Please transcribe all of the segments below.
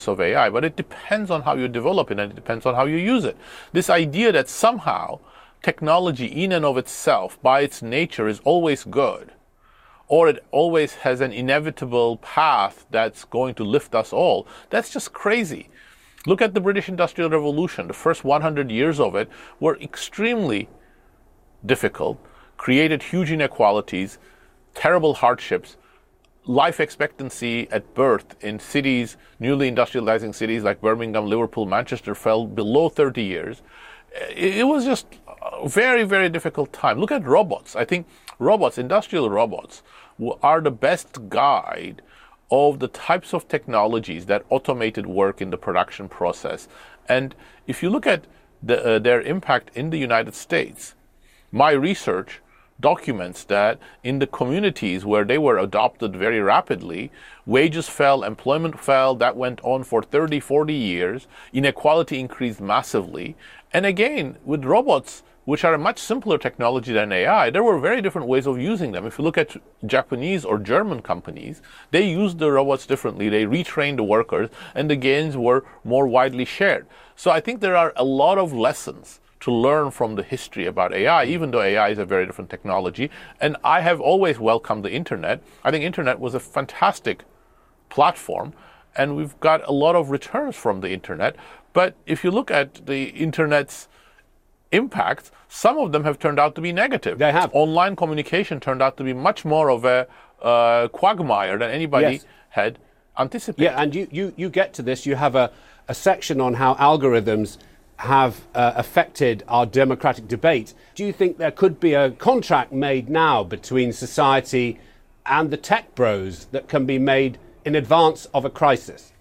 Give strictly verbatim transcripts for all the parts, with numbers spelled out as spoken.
of A I, but it depends on how you develop it and it depends on how you use it. This idea that somehow technology in and of itself, by its nature, is always good, or it always has an inevitable path that's going to lift us all, that's just crazy. Look at the British Industrial Revolution. The first one hundred years of it were extremely difficult, created huge inequalities, terrible hardships. Life expectancy at birth in cities, newly industrializing cities like Birmingham, Liverpool, Manchester, fell below thirty years. It was just a very, very difficult time. Look at robots. I think robots, industrial robots, are the best guide of the types of technologies that automated work in the production process. And if you look at the, uh, their impact in the United States, my research documents that in the communities where they were adopted very rapidly, wages fell, employment fell, that went on for thirty, forty years, inequality increased massively. And again, with robots, which are a much simpler technology than A I, there were very different ways of using them. If you look at Japanese or German companies, they used the robots differently. They retrained the workers, and the gains were more widely shared. So I think there are a lot of lessons to learn from the history about A I, even though A I is a very different technology. And I have always welcomed the internet. I think internet was a fantastic platform, and we've got a lot of returns from the internet. But if you look at the internet's impact, some of them have turned out to be negative. They have. Online communication turned out to be much more of a uh, quagmire than anybody yes. had anticipated. Yeah, and you, you, you get to this, you have a, a section on how algorithms have uh, affected our democratic debate. Do you think there could be a contract made now between society and the tech bros that can be made in advance of a crisis?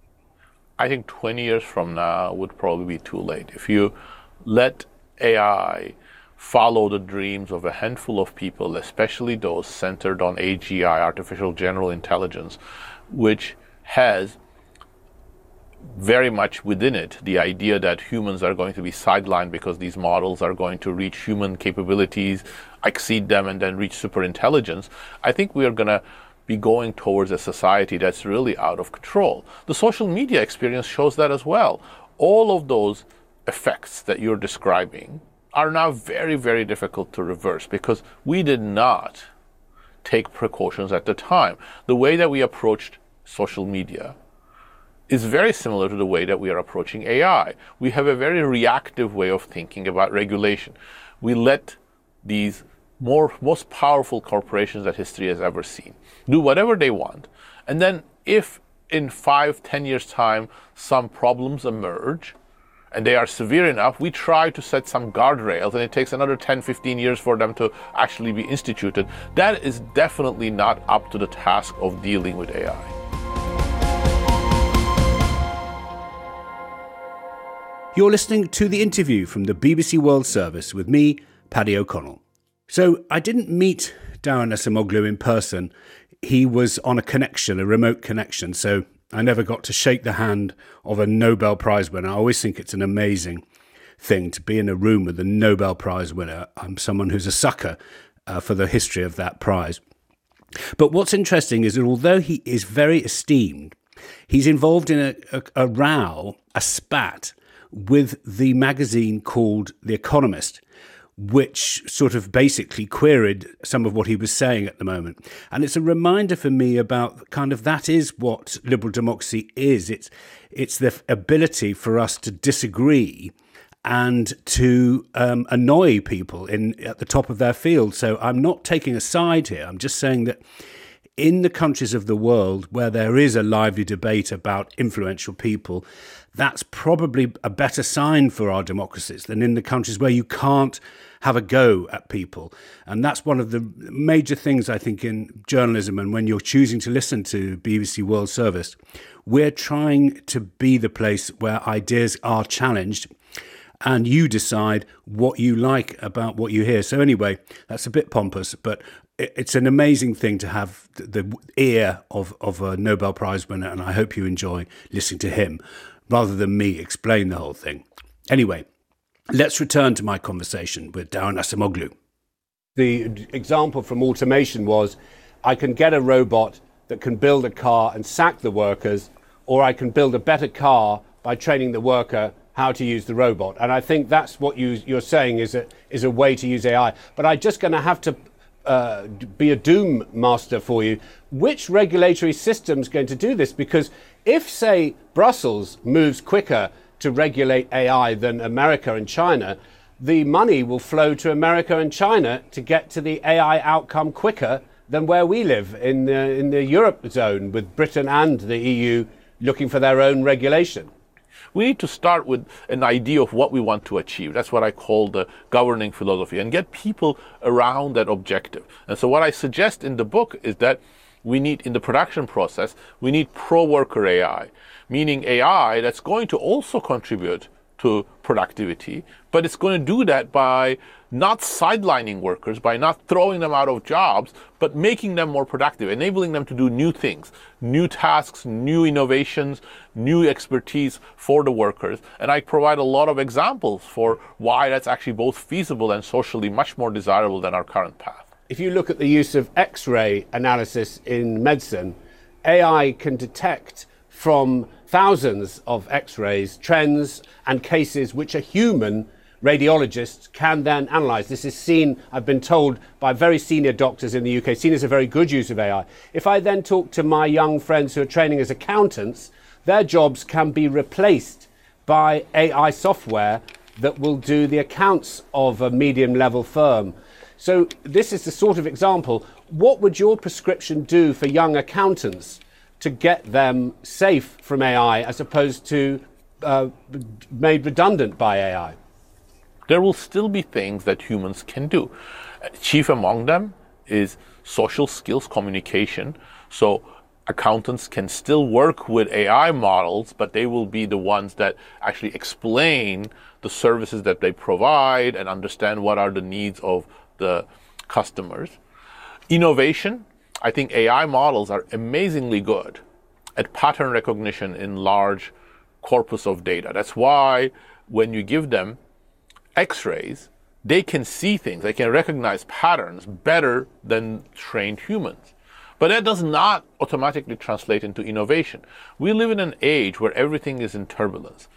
I think twenty years from now would probably be too late. If you let A I follow the dreams of a handful of people, especially those centered on A G I, artificial general intelligence, which has very much within it the idea that humans are going to be sidelined because these models are going to reach human capabilities, exceed them, and then reach superintelligence, I think we are going to be going towards a society that's really out of control. The social media experience shows that as well. All of those effects that you're describing are now very, very difficult to reverse because we did not take precautions at the time. The way that we approached social media is very similar to the way that we are approaching A I. We have a very reactive way of thinking about regulation. We let these more, most powerful corporations that history has ever seen do whatever they want. And then if in five, ten years' time, some problems emerge, and they are severe enough, we try to set some guardrails, and it takes another ten, fifteen years for them to actually be instituted. That is definitely not up to the task of dealing with A I. You're listening to The Interview from the B B C World Service with me, Paddy O'Connell. So I didn't meet Daron Acemoglu in person. He was on a connection, a remote connection, so I never got to shake the hand of a Nobel Prize winner. I always think it's an amazing thing to be in a room with a Nobel Prize winner. I'm someone who's a sucker uh, for the history of that prize. But what's interesting is that although he is very esteemed, he's involved in a, a, a row, a spat, with the magazine called The Economist, which sort of basically queried some of what he was saying at the moment. And it's a reminder for me about kind of that is what liberal democracy is. It's it's the ability for us to disagree and to um, annoy people in at the top of their field. So I'm not taking a side here. I'm just saying that in the countries of the world where there is a lively debate about influential people, that's probably a better sign for our democracies than in the countries where you can't have a go at people. And that's one of the major things, I think, in journalism. And when you're choosing to listen to B B C World Service, we're trying to be the place where ideas are challenged and you decide what you like about what you hear. So anyway, that's a bit pompous, but it's an amazing thing to have the ear of, of a Nobel Prize winner, and I hope you enjoy listening to him rather than me explain the whole thing. Anyway, let's return to my conversation with Daron Acemoglu. The example from automation was, I can get a robot that can build a car and sack the workers, or I can build a better car by training the worker how to use the robot. And I think that's what you, you're saying is a, is a way to use A I. But I'm just going to have to uh, be a doom master for you. Which regulatory system is going to do this? Because if, say, Brussels moves quicker to regulate A I than America and China, the money will flow to America and China to get to the A I outcome quicker than where we live in the, in the Europe zone, with Britain and the E U looking for their own regulation. We need to start with an idea of what we want to achieve. That's what I call the governing philosophy, and get people around that objective. And so what I suggest in the book is that we need, in the production process, we need pro-worker A I, meaning A I that's going to also contribute to productivity, but it's going to do that by not sidelining workers, by not throwing them out of jobs, but making them more productive, enabling them to do new things, new tasks, new innovations, new expertise for the workers. And I provide a lot of examples for why that's actually both feasible and socially much more desirable than our current path. If you look at the use of X-ray analysis in medicine, A I can detect from thousands of X-rays trends and cases which a human radiologists can then analyse. This is seen, I've been told, by very senior doctors in the U K, seen as a very good use of A I. If I then talk to my young friends who are training as accountants, their jobs can be replaced by A I software that will do the accounts of a medium-level firm. So this is the sort of example. What would your prescription do for young accountants to get them safe from A I as opposed to uh, made redundant by A I? There will still be things that humans can do. Chief among them is social skills, communication. So accountants can still work with A I models, but they will be the ones that actually explain the services that they provide and understand what are the needs of the customers. Innovation, I think A I models are amazingly good at pattern recognition in large corpus of data. That's why when you give them X-rays, they can see things, they can recognize patterns better than trained humans. But that does not automatically translate into innovation. We live in an age where everything is in turbulence.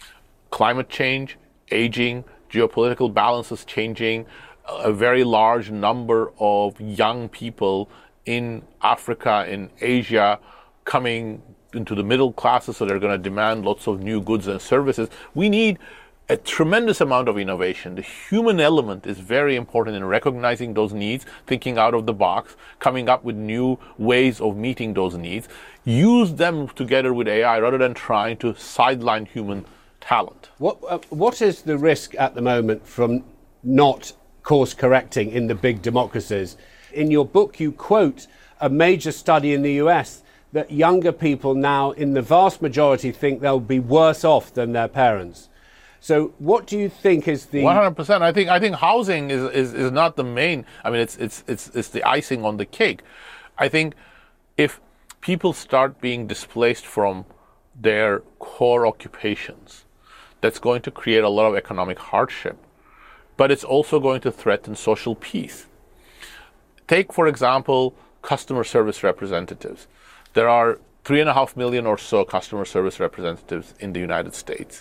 Climate change, aging, geopolitical balances changing, a very large number of young people in Africa, in Asia, coming into the middle classes, so they're going to demand lots of new goods and services. We need a tremendous amount of innovation. The human element is very important in recognizing those needs, thinking out of the box, coming up with new ways of meeting those needs. Use them together with A I rather than trying to sideline human talent. What, uh, what is the risk at the moment from not course correcting in the big democracies? In your book, you quote a major study in the U S that younger people now, in the vast majority, think they'll be worse off than their parents. So what do you think is the... one hundred percent. I think I think housing is, is, is not the main... I mean, it's, it's, it's, it's the icing on the cake. I think if people start being displaced from their core occupations, that's going to create a lot of economic hardship. But it's also going to threaten social peace. Take, for example, customer service representatives. There are three and a half million or so customer service representatives in the United States.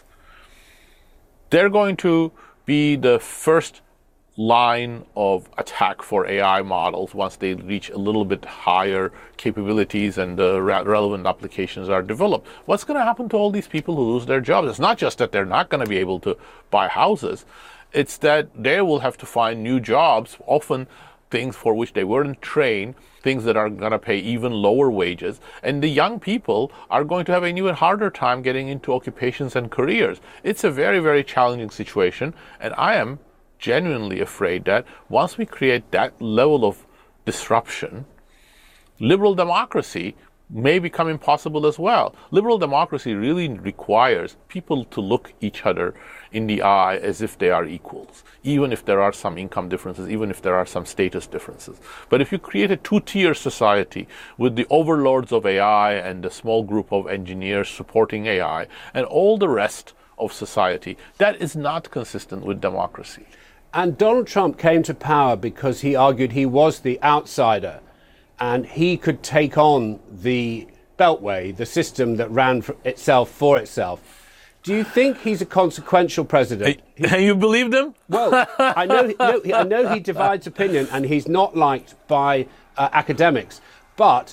They're going to be the first line of attack for A I models once they reach a little bit higher capabilities and the re- relevant applications are developed. What's going to happen to all these people who lose their jobs? It's not just that they're not going to be able to buy houses. It's that they will have to find new jobs, often things for which they weren't trained, things that are going to pay even lower wages. And the young people are going to have an even harder time getting into occupations and careers. It's a very, very challenging situation. And I am genuinely afraid that once we create that level of disruption, liberal democracy may become impossible as well. Liberal democracy really requires people to look each other in the eye as if they are equals, even if there are some income differences, even if there are some status differences. But if you create a two-tier society with the overlords of A I and the small group of engineers supporting A I and all the rest of society, that is not consistent with democracy. And Donald Trump came to power because he argued he was the outsider and he could take on the Beltway, the system that ran for itself for itself. Do you think he's a consequential president? Hey, you believed him? Well, I know, no, I know he divides opinion and he's not liked by uh, academics, but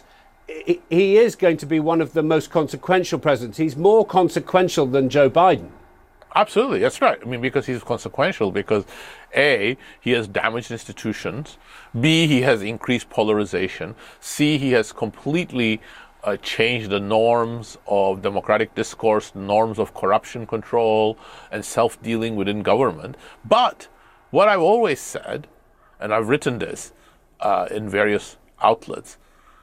he is going to be one of the most consequential presidents. He's more consequential than Joe Biden. Absolutely, that's right. I mean, because he's consequential, because A, he has damaged institutions, B, he has increased polarization, C, he has completely uh, changed the norms of democratic discourse, norms of corruption control, and self-dealing within government. But what I've always said, and I've written this uh, in various outlets,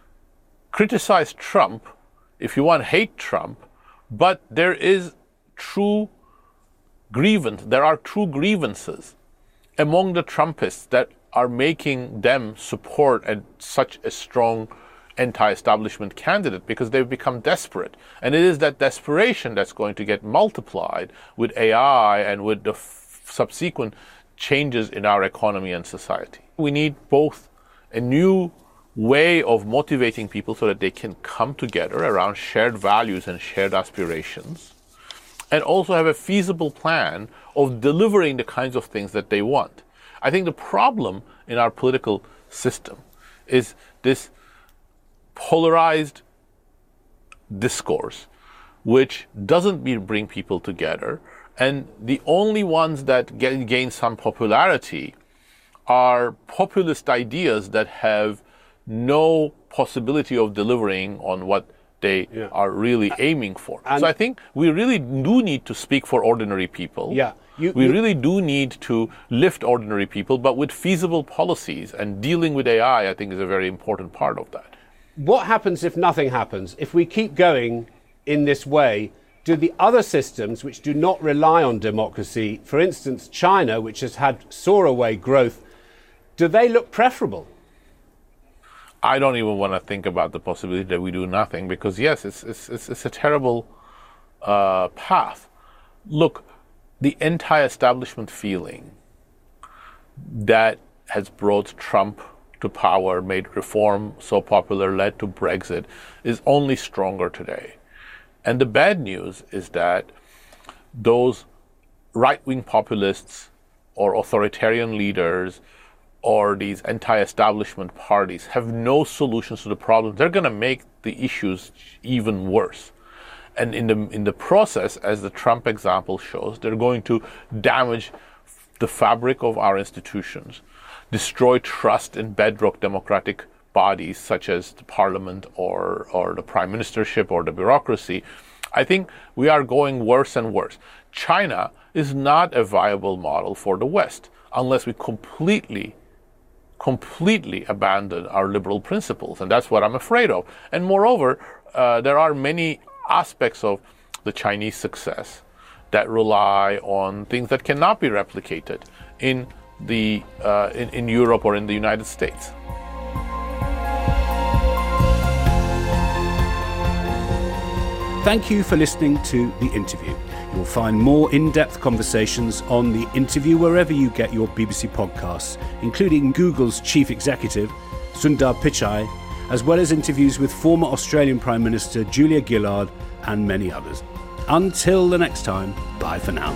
criticize Trump if you want, hate Trump, but there is true grievance, there are true grievances among the Trumpists that are making them support a, such a strong anti-establishment candidate, because they've become desperate. And it is that desperation that's going to get multiplied with A I and with the f- subsequent changes in our economy and society. We need both a new way of motivating people so that they can come together around shared values and shared aspirations, and also have a feasible plan of delivering the kinds of things that they want. I think the problem in our political system is this polarized discourse, which doesn't be, bring people together, and the only ones that get, gain some popularity are populist ideas that have no possibility of delivering on what they yeah. are really aiming for. And so I think we really do need to speak for ordinary people. Yeah, you, we you, really do need to lift ordinary people, but with feasible policies, and dealing with A I, I think, is a very important part of that. What happens if nothing happens? If we keep going in this way, do the other systems which do not rely on democracy, for instance, China, which has had soar-away growth, do they look preferable? I don't even want to think about the possibility that we do nothing, because yes, it's it's it's, it's a terrible uh, path. Look, the anti-establishment feeling that has brought Trump to power, made reform so popular, led to Brexit, is only stronger today. And the bad news is that those right-wing populists or authoritarian leaders or these anti-establishment parties have no solutions to the problem. They're going to make the issues even worse. And in the in the process, as the Trump example shows, they're going to damage the fabric of our institutions, destroy trust in bedrock democratic bodies such as the parliament or, or the prime ministership or the bureaucracy. I think we are going worse and worse. China is not a viable model for the West unless we completely completely abandon our liberal principles, and that's what I'm afraid of. And moreover, uh, there are many aspects of the Chinese success that rely on things that cannot be replicated in the uh, in, in Europe or in the United States. Thank you for listening to The Interview. You'll find more in-depth conversations on The Interview wherever you get your B B C podcasts, including Google's chief executive, Sundar Pichai, as well as interviews with former Australian Prime Minister Julia Gillard and many others. Until the next time, bye for now.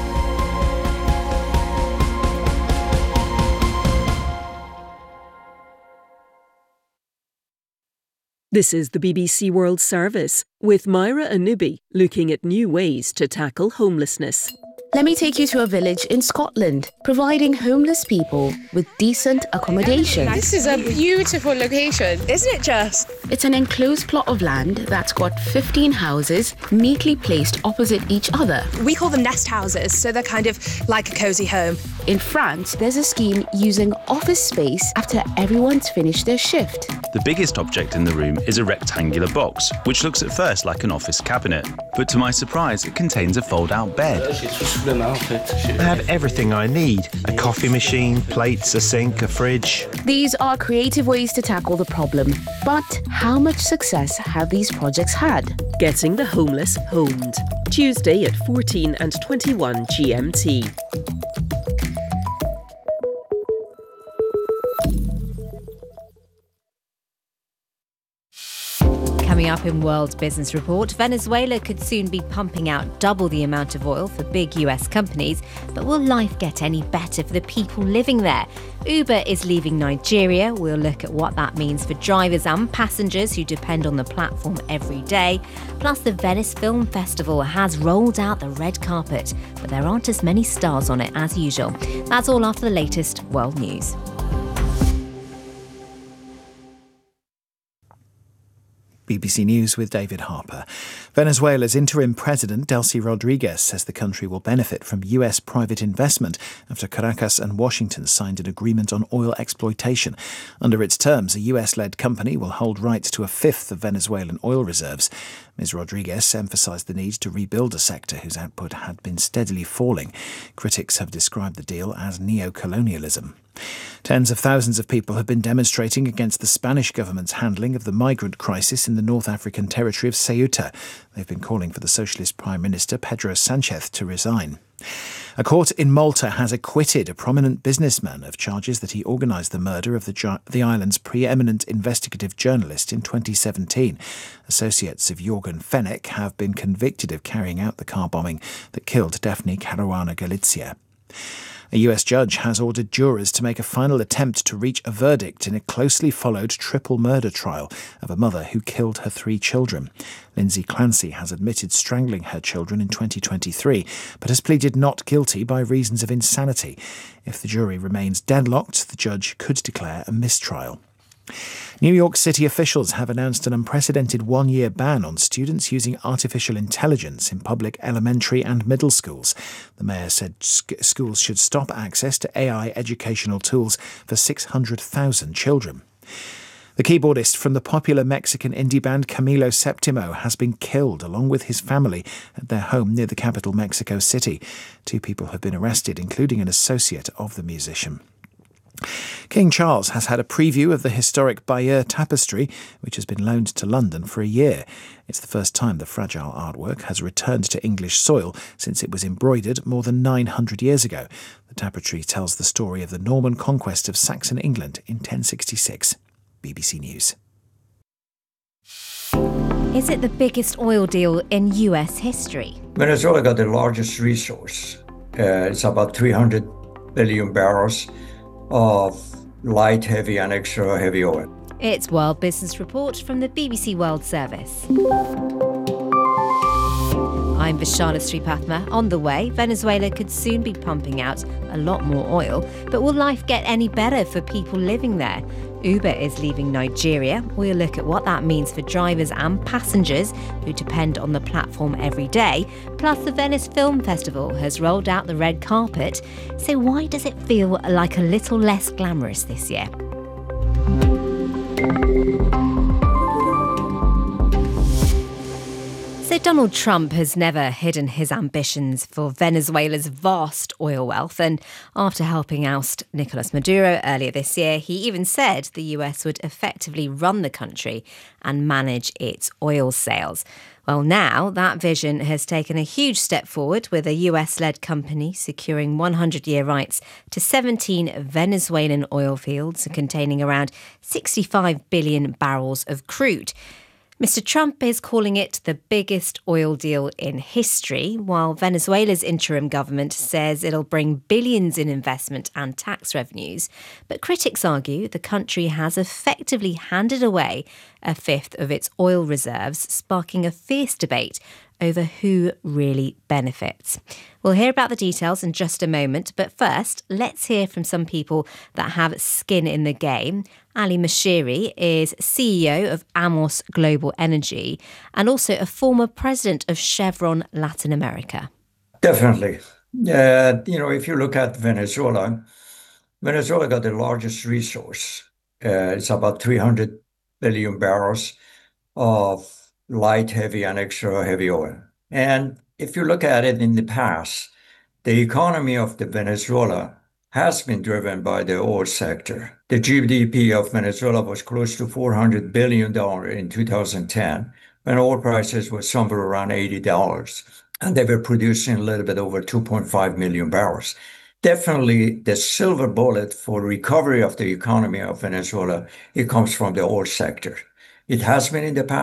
This is the B B C World Service, with Myra Anubi looking at new ways to tackle homelessness. Let me take you to a village in Scotland, providing homeless people with decent accommodation. This is a beautiful location, isn't it just? It's an enclosed plot of land that's got fifteen houses neatly placed opposite each other. We call them nest houses, so they're kind of like a cosy home. In France, there's a scheme using office space after everyone's finished their shift. The biggest object in the room is a rectangular box, which looks at first like an office cabinet. But to my surprise, it contains a fold-out bed. I have everything I need. A coffee machine, plates, a sink, a fridge. These are creative ways to tackle the problem. But how much success have these projects had? Getting the homeless homed. Tuesday at fourteen and twenty-one G M T. Coming up in World Business Report, Venezuela could soon be pumping out double the amount of oil for big U S companies, but will life get any better for the people living there? Uber is leaving Nigeria. We'll look at what that means for drivers and passengers who depend on the platform every day. Plus, the Venice Film Festival has rolled out the red carpet, but there aren't as many stars on it as usual. That's all after the latest world news. B B C News with David Harper. Venezuela's interim president, Delcy Rodriguez, says the country will benefit from U S private investment after Caracas and Washington signed an agreement on oil exploitation. Under its terms, a U S-led company will hold rights to a fifth of Venezuelan oil reserves. Miz Rodriguez emphasised the need to rebuild a sector whose output had been steadily falling. Critics have described the deal as neo-colonialism. Tens of thousands of people have been demonstrating against the Spanish government's handling of the migrant crisis in the North African territory of Ceuta. They've been calling for the Socialist Prime Minister Pedro Sánchez to resign. A court in Malta has acquitted a prominent businessman of charges that he organised the murder of the, the island's preeminent investigative journalist in twenty seventeen. Associates of Jorgen Fenech have been convicted of carrying out the car bombing that killed Daphne Caruana Galizia. A U S judge has ordered jurors to make a final attempt to reach a verdict in a closely followed triple murder trial of a mother who killed her three children. Lindsay Clancy has admitted strangling her children in twenty twenty-three, but has pleaded not guilty by reasons of insanity. If the jury remains deadlocked, the judge could declare a mistrial. New York City officials have announced an unprecedented one-year ban on students using artificial intelligence in public elementary and middle schools. The mayor said sc- schools should stop access to A I educational tools for six hundred thousand children. The keyboardist from the popular Mexican indie band Camilo Septimo has been killed along with his family at their home near the capital, Mexico City. Two people have been arrested, including an associate of the musician. King Charles has had a preview of the historic Bayeux Tapestry, which has been loaned to London for a year. It's the first time the fragile artwork has returned to English soil since it was embroidered more than nine hundred years ago. The tapestry tells the story of the Norman conquest of Saxon England in ten sixty-six. B B C News. Is it the biggest oil deal in U S history? Venezuela got the largest resource. Uh, it's about three hundred billion barrels of light, heavy and extra heavy oil. It's World Business Report from the B B C World Service. I'm Vishana Sripathma. On the way, Venezuela could soon be pumping out a lot more oil, but will life get any better for people living there? Uber is leaving Nigeria. We'll look at what that means for drivers and passengers who depend on the platform every day. Plus, the Venice Film Festival has rolled out the red carpet. So why does it feel like a little less glamorous this year? So Donald Trump has never hidden his ambitions for Venezuela's vast oil wealth, and after helping oust Nicolas Maduro earlier this year, he even said the U S would effectively run the country and manage its oil sales. Well, now that vision has taken a huge step forward, with a U S-led company securing one hundred year rights to seventeen Venezuelan oil fields containing around sixty-five billion barrels of crude. Mister Trump is calling it the biggest oil deal in history, while Venezuela's interim government says it'll bring billions in investment and tax revenues. But critics argue the country has effectively handed away a fifth of its oil reserves, sparking a fierce debate over who really benefits. We'll hear about the details in just a moment, but first, let's hear from some people that have skin in the game. Ali Moshiri is C E O of Amos Global Energy and also a former president of Chevron Latin America. Definitely. Uh, you know, if you look at Venezuela, Venezuela got the largest resource. Uh, it's about three hundred billion barrels of light, heavy and extra heavy oil. And if you look at it in the past, the economy of the Venezuela has been driven by the oil sector. The G D P of Venezuela was close to four hundred billion dollars in two thousand ten, when oil prices were somewhere around eighty dollars. And they were producing a little bit over two point five million barrels. Definitely the silver bullet for recovery of the economy of Venezuela, it comes from the oil sector. It has been in the past,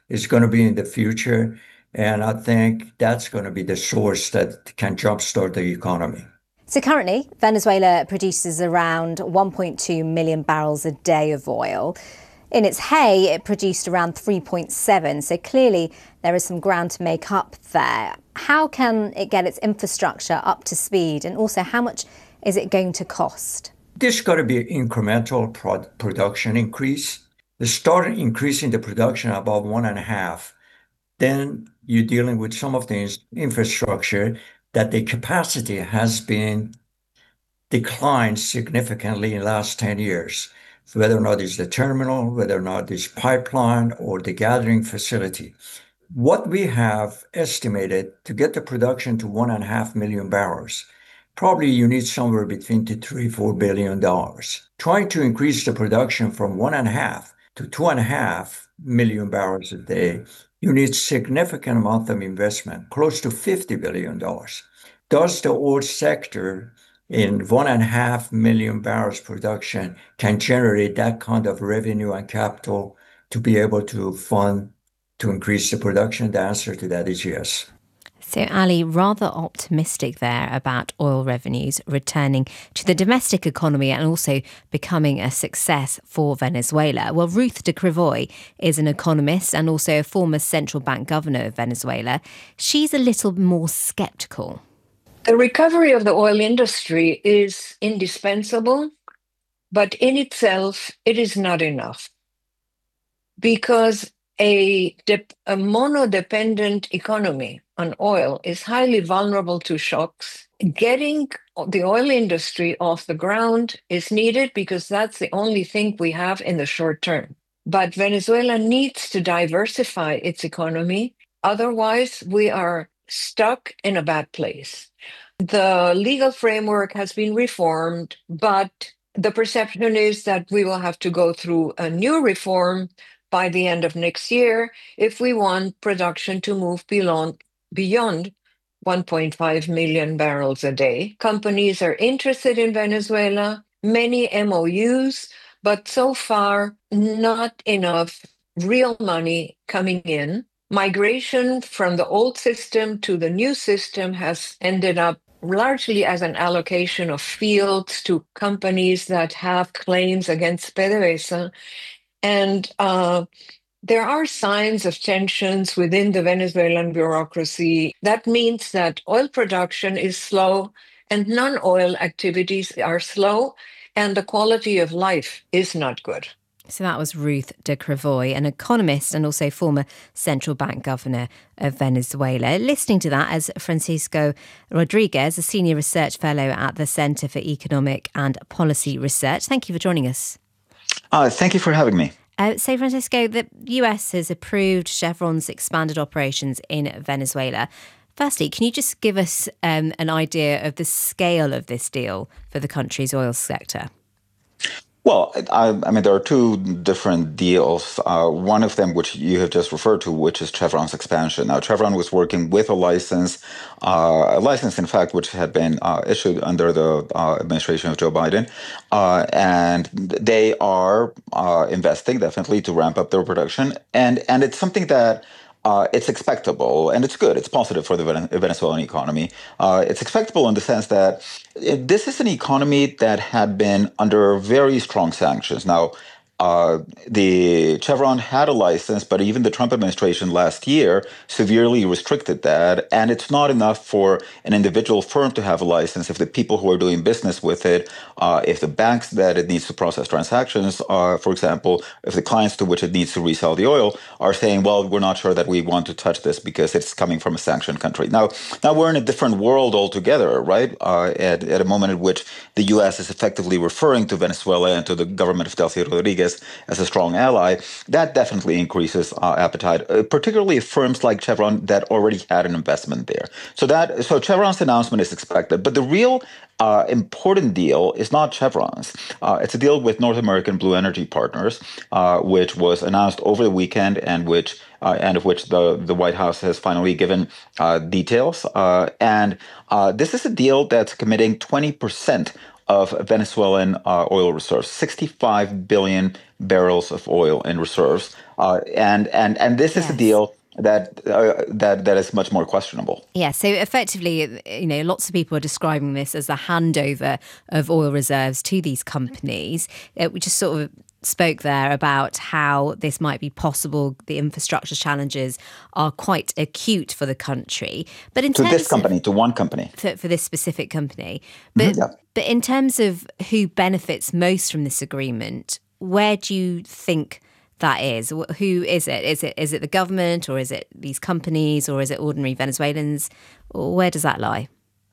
is going to be in the future. And I think that's going to be the source that can jumpstart the economy. So currently, Venezuela produces around one point two million barrels a day of oil. In its hay, it produced around three point seven. So clearly, there is some ground to make up there. How can it get its infrastructure up to speed? And also, how much is it going to cost? There's got to be an incremental pro- production increase. They started increasing the production about one and a half. Then you're dealing with some of the infrastructure that the capacity has been declined significantly in the last ten years. So whether or not it's the terminal, whether or not it's pipeline or the gathering facility. What we have estimated to get the production to one and a half million barrels, probably you need somewhere between two, three, four billion dollars. Trying to increase the production from one and a half to two and a half million barrels a day, you need significant amount of investment, close to fifty billion dollars. Does the oil sector in one and a half million barrels production can generate that kind of revenue and capital to be able to fund to increase the production? The answer to that is yes. So, Ali, rather optimistic there about oil revenues returning to the domestic economy and also becoming a success for Venezuela. Well, Ruth de Crevoy is an economist and also a former central bank governor of Venezuela. She's a little more sceptical. The recovery of the oil industry is indispensable, but in itself, it is not enough. Because a, de- a mono-dependent economy on oil is highly vulnerable to shocks. Getting the oil industry off the ground is needed because that's the only thing we have in the short term. But Venezuela needs to diversify its economy. Otherwise, we are stuck in a bad place. The legal framework has been reformed, but the perception is that we will have to go through a new reform by the end of next year if we want production to move beyond, beyond one point five million barrels a day. Companies are interested in Venezuela, many M O Us, but so far not enough real money coming in. Migration from the old system to the new system has ended up largely as an allocation of fields to companies that have claims against PDVSA. And uh, there are signs of tensions within the Venezuelan bureaucracy. That means that oil production is slow and non-oil activities are slow, and the quality of life is not good. So that was Ruth de Crevoy, an economist and also former central bank governor of Venezuela. Listening to that as Francisco Rodriguez, a senior research fellow at the Center for Economic and Policy Research. Thank you for joining us. Uh, thank you for having me. Uh, so, Francisco, the U S has approved Chevron's expanded operations in Venezuela. Firstly, can you just give us um, an idea of the scale of this deal for the country's oil sector? Well, I, I mean, there are two different deals. Uh, one of them, which you have just referred to, which is Chevron's expansion. Now, Chevron was working with a license, uh, a license, in fact, which had been uh, issued under the uh, administration of Joe Biden. Uh, and they are uh, investing, definitely, to ramp up their production. And, and it's something that Uh, it's expectable, and it's good. It's positive for the Venezuelan economy. Uh, it's expectable in the sense that it, this is an economy that had been under very strong sanctions. Now, uh, the Chevron had a license, but even the Trump administration last year severely restricted that. And it's not enough for an individual firm to have a license if the people who are doing business with it, uh, if the banks that it needs to process transactions are, for example, if the clients to which it needs to resell the oil are saying, well, we're not sure that we want to touch this because it's coming from a sanctioned country. Now, now we're in a different world altogether, right? Uh, at, at a moment in which the U S is effectively referring to Venezuela and to the government of Delcy Rodriguez as a strong ally. That definitely increases uh, appetite, uh, particularly firms like Chevron that already had an investment there. So that so Chevron's announcement is expected, but the real uh, important deal is not Chevron's. Uh, it's a deal with North American Blue Energy Partners, uh, which was announced over the weekend and which uh, and of which the the White House has finally given uh, details. Uh, and uh, this is a deal that's committing twenty percent of Venezuelan uh, oil reserves, sixty-five billion barrels of oil in reserves. Uh, and, and, and this yes. is a deal that uh, that that is much more questionable. Yeah, so effectively, you know, lots of people are describing this as the handover of oil reserves to these companies. Uh, we just sort of spoke there about how this might be possible. The infrastructure challenges are quite acute for the country. But in to terms this company, of, to one company. For, for this specific company. But, mm-hmm. yeah. but in terms of who benefits most from this agreement, where do you think that is? Who is it? Is it is it the government, or is it these companies, or is it ordinary Venezuelans? Where does that lie?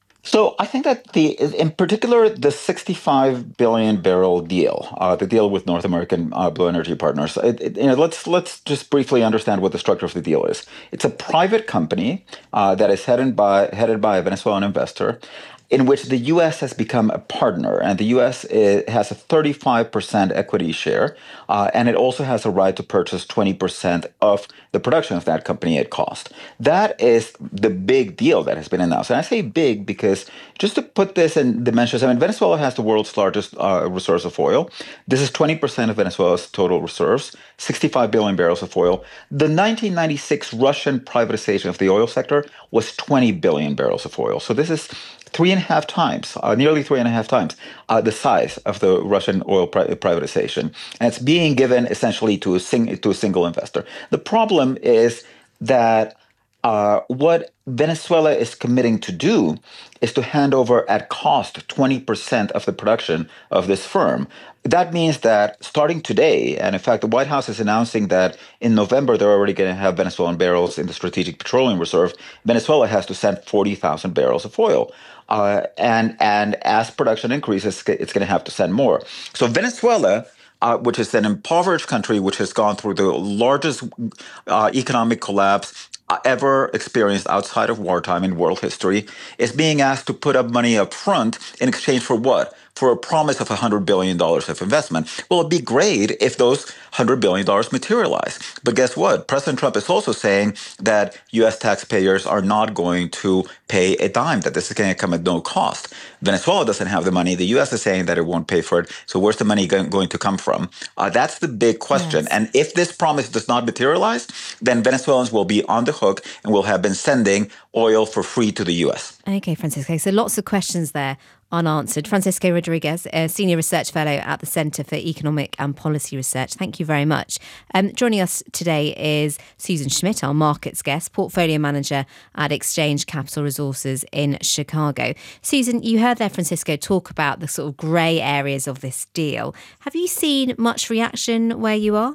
So I think that the, in particular, the sixty-five billion barrel deal, uh, the deal with North American uh, Blue Energy Partners. It, it, you know, let's let's just briefly understand what the structure of the deal is. It's a private company uh, that is headed by headed by a Venezuelan investor, in which the U S has become a partner, and the U S is, has a thirty-five percent equity share, uh, and it also has a right to purchase twenty percent of the production of that company at cost. That is the big deal that has been announced. And I say big because, just to put this in dimensions, I mean, Venezuela has the world's largest uh, reserves of oil. This is twenty percent of Venezuela's total reserves, sixty-five billion barrels of oil. The nineteen ninety-six Russian privatization of the oil sector was twenty billion barrels of oil. So this is three and a half times, uh, nearly three and a half times, uh, the size of the Russian oil pri- privatization. And it's being given essentially to a, sing- to a single investor. The problem is that uh, what Venezuela is committing to do is to hand over at cost twenty percent of the production of this firm. That means that starting today, and in fact, the White House is announcing that in November, they're already going to have Venezuelan barrels in the Strategic Petroleum Reserve. Venezuela has to send forty thousand barrels of oil. Uh, and, and as production increases, it's going to have to send more. So Venezuela, uh, which is an impoverished country, which has gone through the largest uh, economic collapse ever experienced outside of wartime in world history, is being asked to put up money up front in exchange for what? For a promise of one hundred billion dollars of investment. Well, it'd be great if those one hundred billion dollars materialize. But guess what? President Trump is also saying that U S taxpayers are not going to pay a dime, that this is going to come at no cost. Venezuela doesn't have the money. The U S is saying that it won't pay for it. So where's the money going to come from? Uh, that's the big question. Yes. And if this promise does not materialize, then Venezuelans will be on the hook and will have been sending oil for free to the U S. Okay, Francisco. So lots of questions there unanswered. Francisco Rodriguez, a Senior Research Fellow at the Centre for Economic and Policy Research. Thank you very much. Um, joining us today is Susan Schmidt, our markets guest, Portfolio Manager at Exchange Capital Resources in Chicago. Susan, you heard there Francisco talk about the sort of grey areas of this deal. Have you seen much reaction where you are?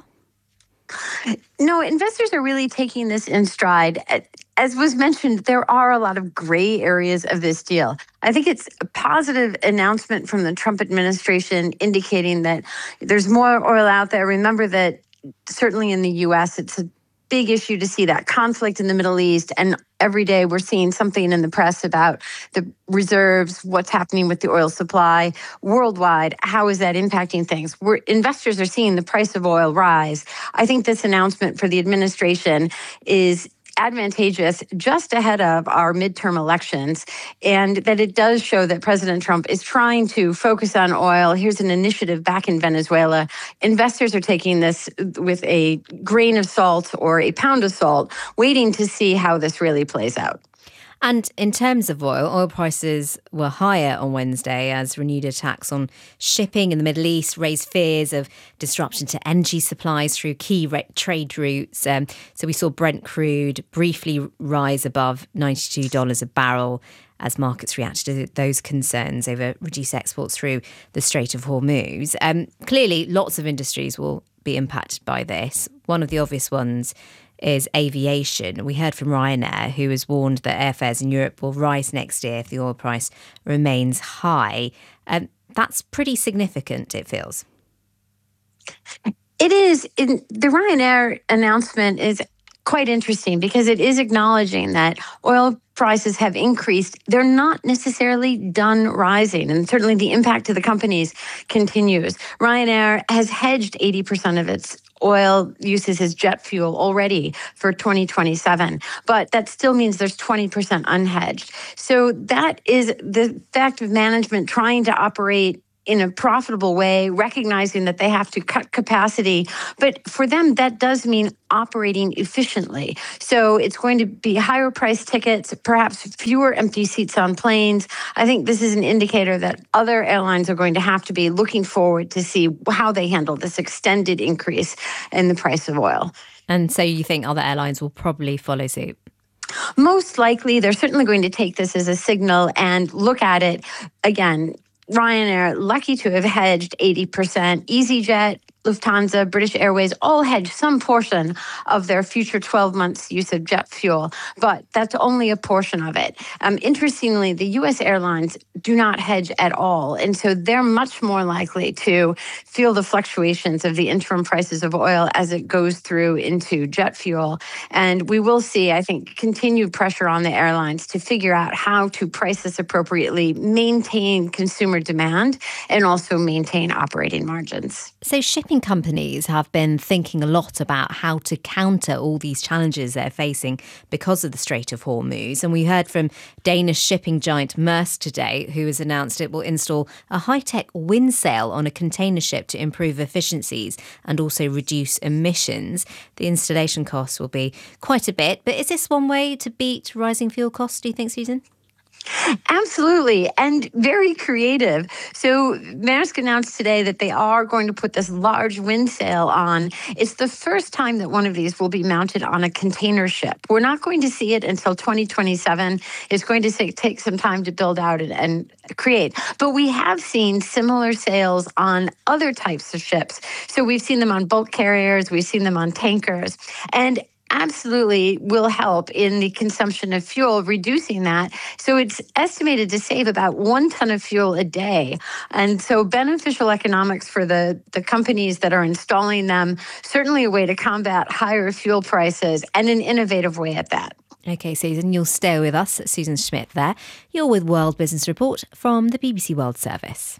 No, investors are really taking this in stride. As was mentioned, there are a lot of gray areas of this deal. I think it's a positive announcement from the Trump administration indicating that there's more oil out there. Remember that certainly in the U S, it's a big issue to see that conflict in the Middle East. And every day we're seeing something in the press about the reserves, what's happening with the oil supply worldwide. How is that impacting things? We're, investors are seeing the price of oil rise. I think this announcement for the administration is advantageous just ahead of our midterm elections, and that it does show that President Trump is trying to focus on oil. Here's an initiative back in Venezuela. Investors are taking this with a grain of salt or a pound of salt, waiting to see how this really plays out. And in terms of oil, oil prices were higher on Wednesday as renewed attacks on shipping in the Middle East raised fears of disruption to energy supplies through key re- trade routes. Um, so we saw Brent crude briefly rise above ninety-two dollars a barrel as markets reacted to those concerns over reduced exports through the Strait of Hormuz. Um, clearly, lots of industries will be impacted by this. One of the obvious ones is aviation. We heard from Ryanair, who has warned that airfares in Europe will rise next year if the oil price remains high. Um, that's pretty significant, it feels. It is. In, the Ryanair announcement is quite interesting because it is acknowledging that oil prices have increased. They're not necessarily done rising, and certainly the impact to the companies continues. Ryanair has hedged eighty percent of its oil uses as jet fuel already for twenty twenty-seven, but that still means there's twenty percent unhedged. So that is the fact of management trying to operate in a profitable way, recognizing that they have to cut capacity. But for them, that does mean operating efficiently. So it's going to be higher price tickets, perhaps fewer empty seats on planes. I think this is an indicator that other airlines are going to have to be looking forward to see how they handle this extended increase in the price of oil. And so you think other airlines will probably follow suit? Most likely, they're certainly going to take this as a signal and look at it again. Ryanair, lucky to have hedged eighty percent. EasyJet, Lufthansa, British Airways, all hedge some portion of their future twelve months use of jet fuel, but that's only a portion of it. Um, interestingly, the U S airlines do not hedge at all, and so they're much more likely to feel the fluctuations of the interim prices of oil as it goes through into jet fuel. And we will see, I think, continued pressure on the airlines to figure out how to price this appropriately, maintain consumer demand, and also maintain operating margins. So shipping companies have been thinking a lot about how to counter all these challenges they're facing because of the Strait of Hormuz. And we heard from Danish shipping giant Maersk today, who has announced it will install a high-tech wind sail on a container ship to improve efficiencies and also reduce emissions. The installation costs will be quite a bit. But is this one way to beat rising fuel costs, do you think, Susan? Absolutely, and very creative. So Maersk announced today that they are going to put this large wind sail on. It's the first time that one of these will be mounted on a container ship. We're not going to see it until twenty twenty-seven. It's going to take, take some time to build out and, and create. But we have seen similar sails on other types of ships. So we've seen them on bulk carriers, we've seen them on tankers, and absolutely will help in the consumption of fuel, reducing that. So it's estimated to save about one ton of fuel a day. And so beneficial economics for the, the companies that are installing them, certainly a way to combat higher fuel prices, and an innovative way at that. OK, Susan, you'll stay with us. Susan Schmidt there. You're with World Business Report from the B B C World Service.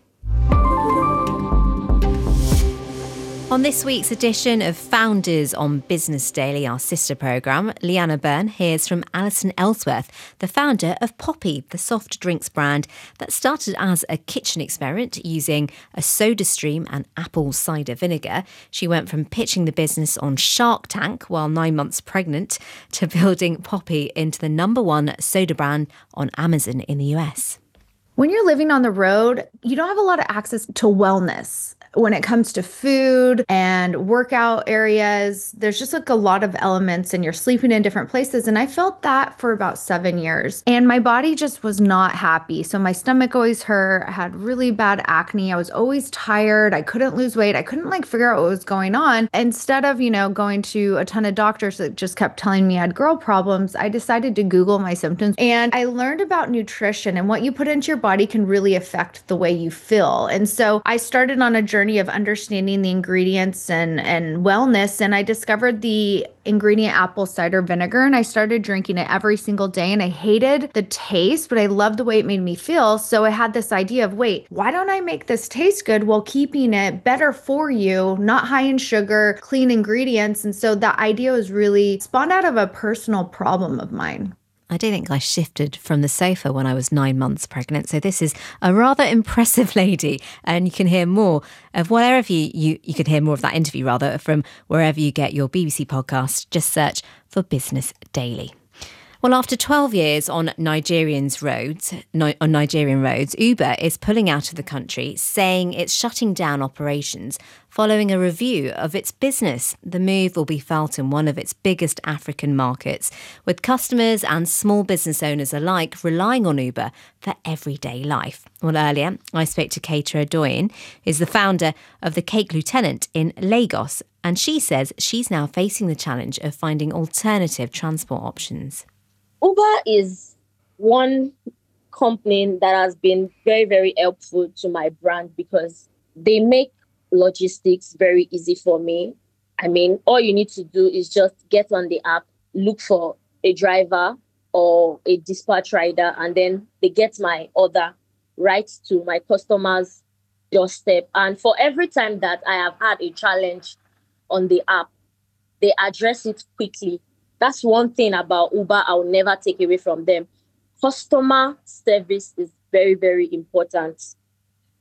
On this week's edition of Founders on Business Daily, our sister programme, Leanna Byrne hears from Alison Ellsworth, the founder of Poppi, the soft drinks brand that started as a kitchen experiment using a soda stream and apple cider vinegar. She went from pitching the business on Shark Tank while nine months pregnant to building Poppi into the number one soda brand on Amazon in the U S. When you're living on the road, you don't have a lot of access to wellness. When it comes to food and workout areas, there's just like a lot of elements, and you're sleeping in different places. And I felt that for about seven years. And my body just was not happy. So my stomach always hurt. I had really bad acne. I was always tired. I couldn't lose weight. I couldn't like figure out what was going on. Instead of, you know, going to a ton of doctors that just kept telling me I had girl problems, I decided to Google my symptoms. And I learned about nutrition, and what you put into your body can really affect the way you feel. And so I started on a journey of understanding the ingredients and, and wellness. And I discovered the ingredient apple cider vinegar, and I started drinking it every single day. And I hated the taste, but I loved the way it made me feel. So I had this idea of, wait, why don't I make this taste good while keeping it better for you, not high in sugar, clean ingredients? And so that idea was really spawned out of a personal problem of mine. I don't think I shifted from the sofa when I was nine months pregnant. So this is a rather impressive lady. And you can hear more of wherever you, you, you can hear more of that interview, rather, from wherever you get your B B C podcast. Just search for Business Daily. Well, after twelve years on Nigerian's roads, on Nigerian roads, Uber is pulling out of the country, saying it's shutting down operations following a review of its business. The move will be felt in one of its biggest African markets, with customers and small business owners alike relying on Uber for everyday life. Well, earlier, I spoke to Keita Adoyin, who's the founder of the Cake Lieutenant in Lagos, and she says she's now facing the challenge of finding alternative transport options. Uber is one company that has been very, very helpful to my brand because they make logistics very easy for me. I mean, all you need to do is just get on the app, look for a driver or a dispatch rider, and then they get my order right to my customer's doorstep. And for every time that I have had a challenge on the app, they address it quickly. That's one thing about Uber I'll never take away from them. Customer service is very, very important.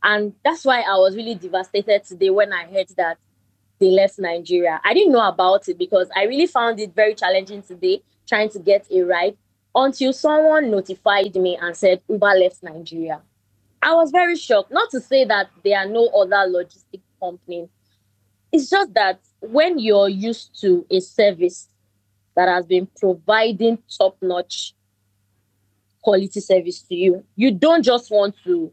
And that's why I was really devastated today when I heard that they left Nigeria. I didn't know about it because I really found it very challenging today trying to get a ride until someone notified me and said Uber left Nigeria. I was very shocked. Not to say that there are no other logistic companies. It's just that when you're used to a service that has been providing top-notch quality service to you, you don't just want to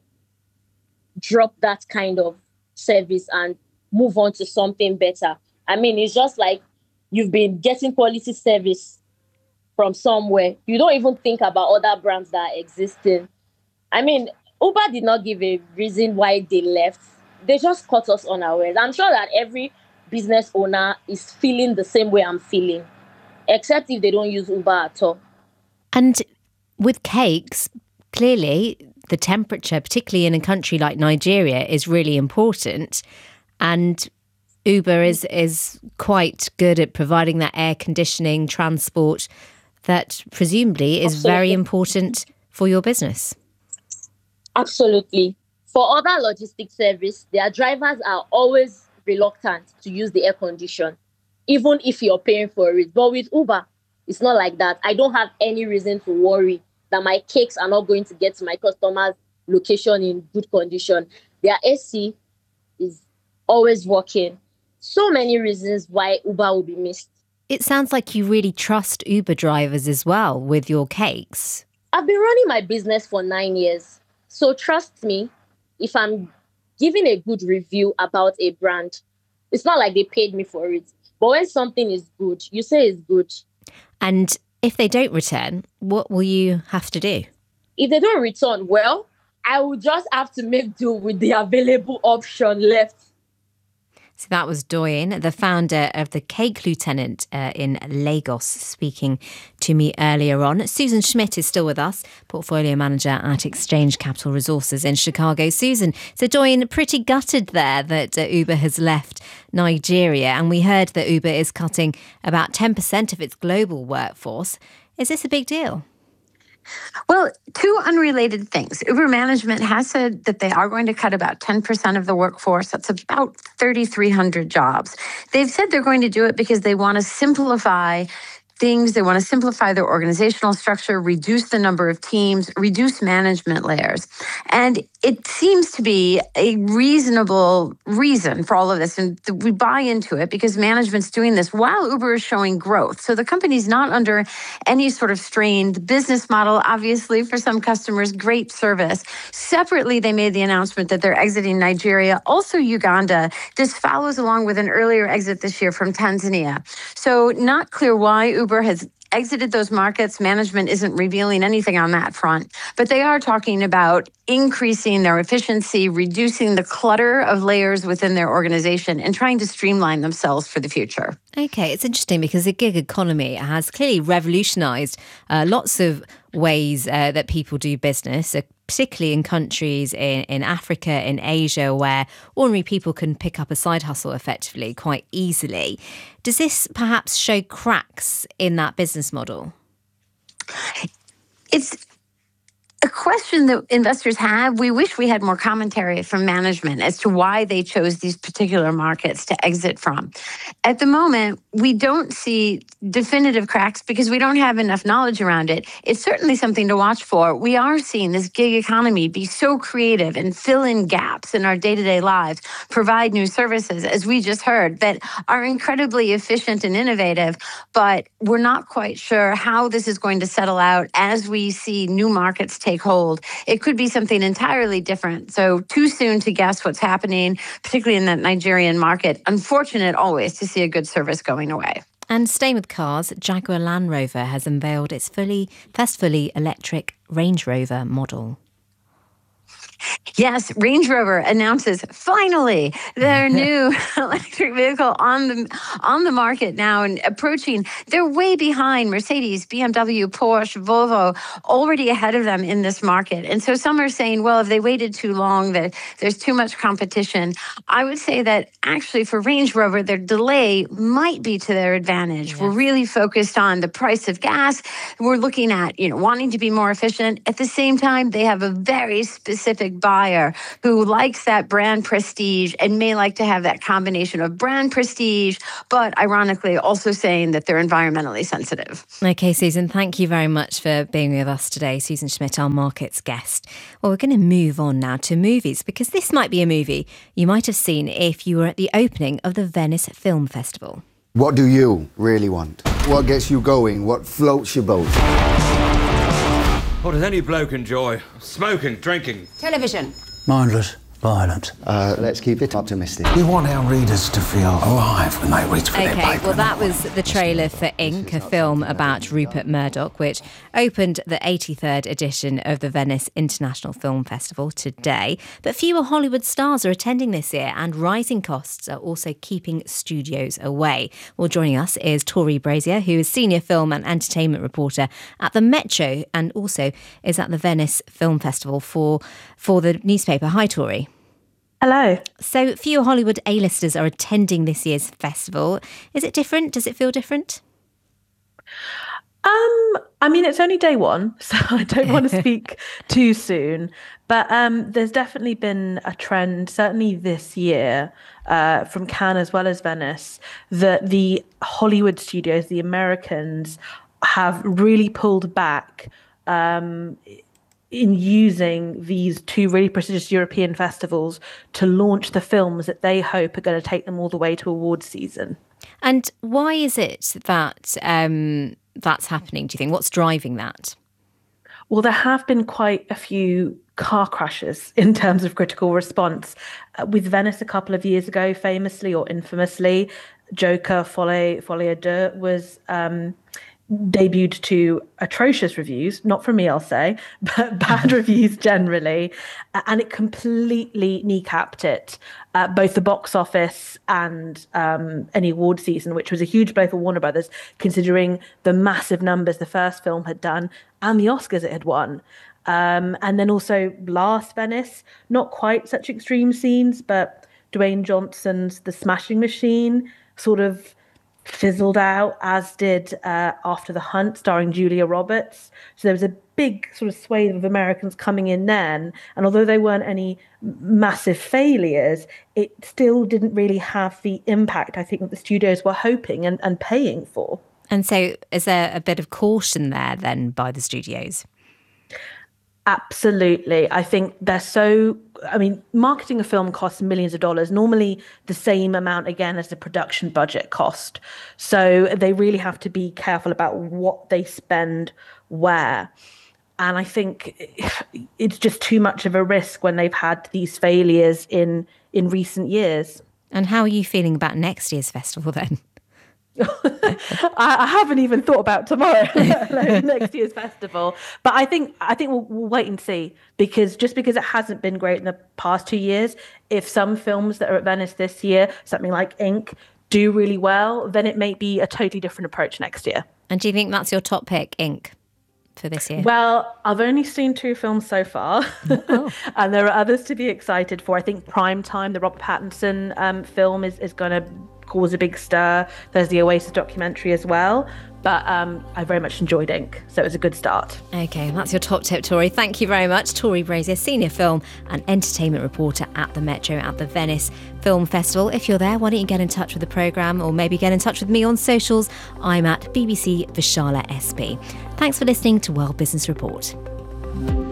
drop that kind of service and move on to something better. I mean, it's just like you've been getting quality service from somewhere. You don't even think about other brands that are existing. I mean, Uber did not give a reason why they left. They just caught us unawares. I'm sure that every business owner is feeling the same way I'm feeling, except if they don't use Uber at all. And with cakes, clearly the temperature, particularly in a country like Nigeria, is really important. And Uber is is quite good at providing that air conditioning transport that presumably is Absolutely. very important for your business. Absolutely. For other logistics service, their drivers are always reluctant to use the air condition, even if you're paying for it. But with Uber, it's not like that. I don't have any reason to worry that my cakes are not going to get to my customer's location in good condition. Their A C is always working. So many reasons why Uber will be missed. It sounds like you really trust Uber drivers as well with your cakes. I've been running my business for nine years. So trust me, if I'm giving a good review about a brand, it's not like they paid me for it. But when something is good, you say it's good. And if they don't return, what will you have to do? If they don't return, well, I will just have to make do with the available option left. So that was Doyin, the founder of the Cake Lieutenant uh, in Lagos, speaking to me earlier on. Susan Schmidt is still with us, portfolio manager at Exchange Capital Resources in Chicago. Susan, so Doyin, pretty gutted there that uh, Uber has left Nigeria, and we heard that Uber is cutting about ten percent of its global workforce. Is this a big deal? Well, two unrelated things. Uber management has said that they are going to cut about ten percent of the workforce. That's about thirty-three hundred jobs. They've said they're going to do it because they want to simplify things. They want to simplify their organizational structure, reduce the number of teams, reduce management layers. And it seems to be a reasonable reason for all of this. And we buy into it because management's doing this while Uber is showing growth. So the company's not under any sort of strain. The business model, obviously, for some customers, great service. Separately, they made the announcement that they're exiting Nigeria, also Uganda. This follows along with an earlier exit this year from Tanzania. So not clear why Uber has exited those markets. Management isn't revealing anything on that front, but they are talking about increasing their efficiency, reducing the clutter of layers within their organization, and trying to streamline themselves for the future. Okay, it's interesting because the gig economy has clearly revolutionised uh, lots of ways uh, that people do business, uh, particularly in countries in, in Africa, in Asia, where ordinary people can pick up a side hustle effectively quite easily. Does this perhaps show cracks in that business model? It's a question that investors have. We wish we had more commentary from management as to why they chose these particular markets to exit from. At the moment, we don't see definitive cracks because we don't have enough knowledge around it. It's certainly something to watch for. We are seeing this gig economy be so creative and fill in gaps in our day-to-day lives, provide new services, as we just heard, that are incredibly efficient and innovative, but we're not quite sure how this is going to settle out as we see new markets take hold. It could be something entirely different. So too soon to guess what's happening, particularly in that Nigerian market. Unfortunate always to see a good service going away. And staying with cars, Jaguar Land Rover has unveiled its fully, first fully electric Range Rover model. Yes, Range Rover announces finally their new electric vehicle on the on the market now and approaching. They're way behind Mercedes, B M W, Porsche, Volvo, already ahead of them in this market. And so some are saying, well, if they waited too long, that there's too much competition. I would say that actually for Range Rover, their delay might be to their advantage. Yes. We're really focused on the price of gas. We're looking at, you know, wanting to be more efficient. At the same time, they have a very specific specific buyer who likes that brand prestige and may like to have that combination of brand prestige, but ironically also saying that they're environmentally sensitive. OK, Susan, thank you very much for being with us today. Susan Schmidt, our markets guest. Well, we're going to move on now to movies, because this might be a movie you might have seen if you were at the opening of the Venice Film Festival. What do you really want? What gets you going? What floats your boat? What does any bloke enjoy? Smoking, drinking. Television. Mindless violence. Uh, let's keep it optimistic. We want our readers to feel alive when they reach for their paper. OK, well, that was the trailer for Ink, a film about Rupert Murdoch, which opened the eighty-third edition of the Venice International Film Festival today. But fewer Hollywood stars are attending this year, and rising costs are also keeping studios away. Well, joining us is Tori Brazier, who is senior film and entertainment reporter at the Metro and also is at the Venice Film Festival for, for the newspaper. Hi, Tori. Hello. So fewer Hollywood A-listers are attending this year's festival. Is it different? Does it feel different? Um, I mean, it's only day one, so I don't want to speak too soon. But um, there's definitely been a trend, certainly this year, uh, from Cannes as well as Venice, that the Hollywood studios, the Americans, have really pulled back um in using these two really prestigious European festivals to launch the films that they hope are going to take them all the way to awards season. And why is it that um, that's happening, do you think? What's driving that? Well, there have been quite a few car crashes in terms of critical response. Uh, with Venice a couple of years ago, famously or infamously, Joker Folie, Folie à Deux was... Um, debuted to atrocious reviews, not from me, I'll say, but bad reviews generally, and it completely kneecapped it, uh, both the box office and um, any award season, which was a huge blow for Warner Brothers, considering the massive numbers the first film had done and the Oscars it had won. Um, and then also last Venice, not quite such extreme scenes, but Dwayne Johnson's The Smashing Machine sort of fizzled out, as did uh, After the Hunt, starring Julia Roberts. So there was a big sort of swathe of Americans coming in then. And although they weren't any massive failures, it still didn't really have the impact I think that the studios were hoping and, and paying for. And so is there a bit of caution there then by the studios? Absolutely. I think they're so, I mean, marketing a film costs millions of dollars, normally the same amount again as the production budget cost. So they really have to be careful about what they spend where. And I think it's just too much of a risk when they've had these failures in, in recent years. And how are you feeling about next year's festival then? I, I haven't even thought about tomorrow, next year's festival. But I think I think we'll, we'll wait and see, because just because it hasn't been great in the past two years, if some films that are at Venice this year, something like Ink, do really well, then it may be a totally different approach next year. And do you think that's your top pick, Ink, for this year? Well, I've only seen two films so far, oh. and there are others to be excited for. I think Prime Time, the Robert Pattinson um, film, is, is going to cause a big stir. There's the Oasis documentary as well. But um, I very much enjoyed Ink, so it was a good start. OK, that's your top tip, Tori. Thank you very much. Tori Brazier, senior film and entertainment reporter at the Metro at the Venice Film Festival. If you're there, why don't you get in touch with the programme or maybe get in touch with me on socials. I'm at B B C Vishala S B. Thanks for listening to World Business Report.